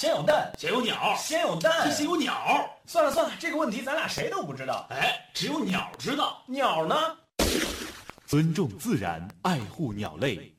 先有蛋， 先有鸟， 先有蛋， 先有鸟。 算了，这个问题咱俩谁都不知道。 哎，只有鸟知道。 鸟呢？ 尊重自然，爱护鸟类。